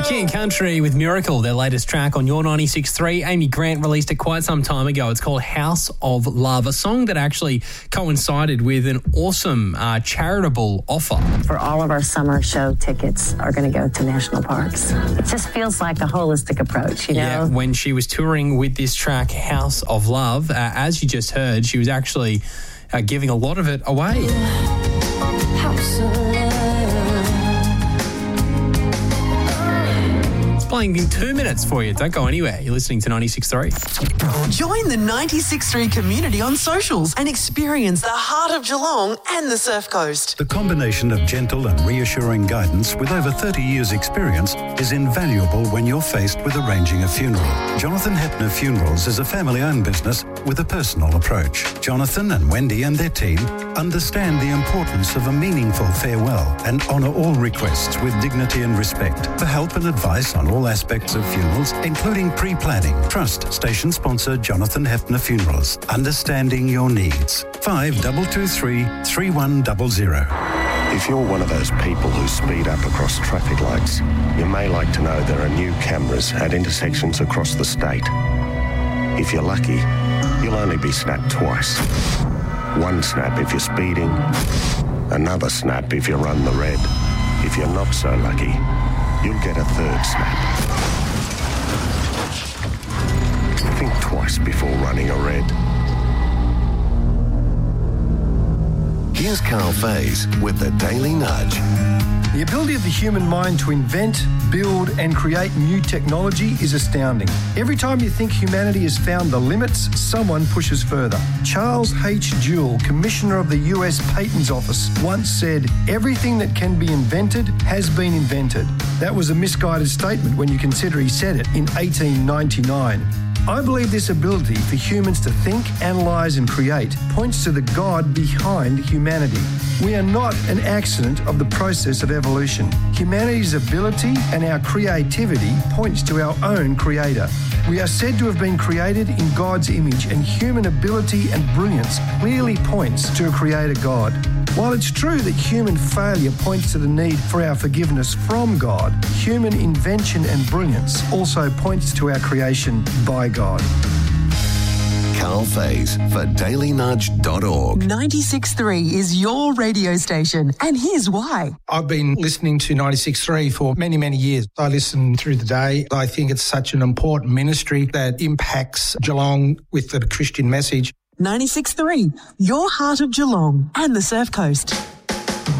King Country with Miracle, their latest track on your 96.3. Amy Grant released it quite some time ago. It's called House of Love, a song that actually coincided with an awesome charitable offer. For all of our summer show tickets are going to go to national parks. It just feels like a holistic approach, you know? Yeah, when she was touring with this track, House of Love, as you just heard, she was actually giving a lot of it away. House of Love. Playing in 2 minutes for you. Don't go anywhere. You're listening to 96.3. Join the 96.3 community on socials and experience the heart of Geelong and the Surf Coast. The combination of gentle and reassuring guidance with over 30 years' experience is invaluable when you're faced with arranging a funeral. Jonathan Hepner Funerals is a family-owned business with a personal approach. Jonathan and Wendy and their team understand the importance of a meaningful farewell and honour all requests with dignity and respect. For help and advice on all aspects of funerals, including pre-planning, trust station sponsor Jonathan Hepner Funerals. Understanding your needs. 5223 3100. If you're one of those people who speed up across traffic lights, you may like to know there are new cameras at intersections across the state. If you're lucky, you'll only be snapped twice. One snap if you're speeding, another snap if you run the red. If you're not so lucky, you'll get a third snap. Think twice before running a red. Here's Carl Faze with the Daily Nudge. The ability of the human mind to invent, build and create new technology is astounding. Every time you think humanity has found the limits, someone pushes further. Charles H. Jewell, Commissioner of the US Patents Office, once said, "Everything that can be invented has been invented." That was a misguided statement when you consider he said it in 1899. I believe this ability for humans to think, analyse and create points to the God behind humanity. We are not an accident of the process of evolution. Humanity's ability and our creativity points to our own Creator. We are said to have been created in God's image, and human ability and brilliance clearly points to a Creator God. While it's true that human failure points to the need for our forgiveness from God, human invention and brilliance also points to our creation by God. Carl Faze for dailynudge.org. 96.3 is your radio station, and here's why. I've been listening to 96.3 for many, many years. I listen through the day. I think it's such an important ministry that impacts Geelong with the Christian message. 96.3, your heart of Geelong and the Surf Coast.